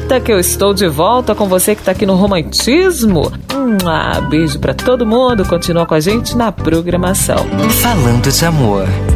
quinta que eu estou de volta com você que está aqui no Romantismo. Beijo para todo mundo. Continua com a gente na programação. Falando de amor.